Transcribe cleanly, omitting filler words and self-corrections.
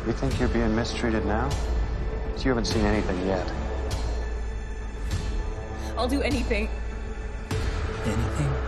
You think you're being mistreated now? You haven't seen anything yet. I'll do anything. Anything?